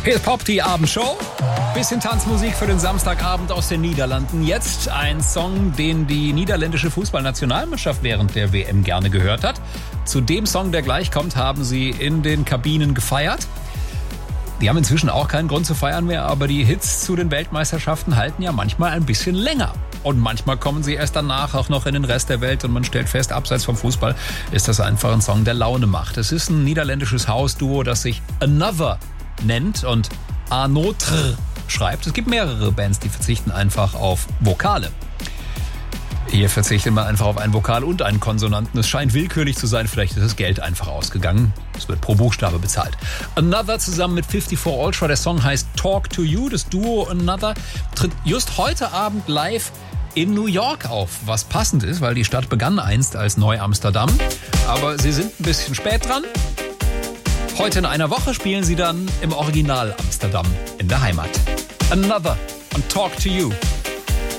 Hier ist Pop, die Abendshow. Bisschen Tanzmusik für den Samstagabend aus den Niederlanden. Jetzt ein Song, den die niederländische Fußballnationalmannschaft während der WM gerne gehört hat. Zu dem Song, der gleich kommt, haben sie in den Kabinen gefeiert. Die haben inzwischen auch keinen Grund zu feiern mehr, aber die Hits zu den Weltmeisterschaften halten ja manchmal ein bisschen länger. Und manchmal kommen sie erst danach auch noch in den Rest der Welt und man stellt fest, abseits vom Fußball ist das einfach ein Song, der Laune macht. Es ist ein niederländisches Hausduo, das sich Another nennt und A Notre schreibt. Es gibt mehrere Bands, die verzichten einfach auf Vokale. Hier verzichtet man einfach auf ein Vokal und einen Konsonanten. Es scheint willkürlich zu sein, vielleicht ist das Geld einfach ausgegangen. Es wird pro Buchstabe bezahlt. Another zusammen mit 54 Ultra, der Song heißt Talk to You. Das Duo Another tritt just heute Abend live in New York auf, was passend ist, weil die Stadt begann einst als Neu-Amsterdam. Aber sie sind ein bisschen spät dran. Heute in einer Woche spielen sie dann im Original Amsterdam in der Heimat. Another und Talk to You.